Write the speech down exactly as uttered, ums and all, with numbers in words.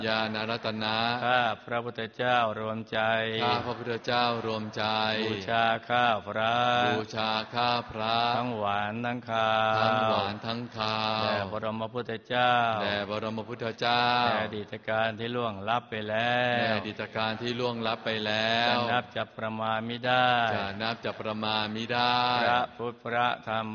ญาณรัตนะข้าพระพุทธเจ้ารวมใจข้าพระพุทธเจ้ารวมใจบูชาข้าพระบูชาข้าพระทั้งหวานทั้งคาวทั้งหวานทั้งคาวแด่บรมพุทธเจ้าแด่บรมพุทธเจ้าแด่อดีตการที่ล่วงลับไปแล้วแด่อดีตการที่ล่วงลับไปแล้วจะนับจะประมาณไม่ได้จะนับจะประมาณมิได้พระพุทธพระธรรม